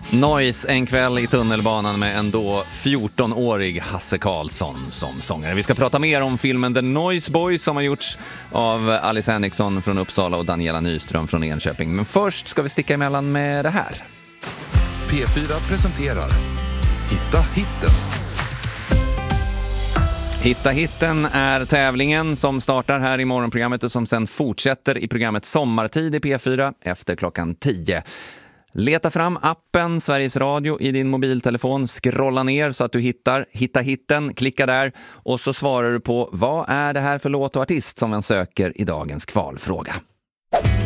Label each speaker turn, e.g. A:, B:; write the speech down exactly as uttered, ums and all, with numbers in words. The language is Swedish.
A: Noise, en kväll i tunnelbanan med en då fjorton-årig Hasse Karlsson som sångare. Vi ska prata mer om filmen The Noise Boys som har gjorts av Alice Henriksson från Uppsala och Daniela Nyström från Enköping. Men först ska vi sticka emellan med det här.
B: P fyra presenterar Hitta hitten.
A: Hitta hitten är tävlingen som startar här i morgonprogrammet och som sen fortsätter i programmet Sommartid i P fyra efter klockan tio. Leta fram appen Sveriges Radio i din mobiltelefon, scrolla ner så att du hittar Hitta hitten, klicka där och så svarar du på vad är det här för låt och artist som man söker i dagens kvalfråga.